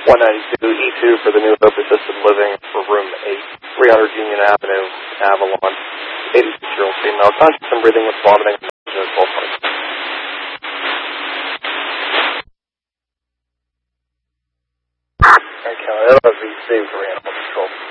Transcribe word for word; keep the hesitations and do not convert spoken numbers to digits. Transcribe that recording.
one ninety-two E two for the new Hope Assisted Living for room eight, three hundred Union Avenue, Avalon. eighty-six-year-old female, conscious and breathing with vomiting. Okay, L S V C for animal control.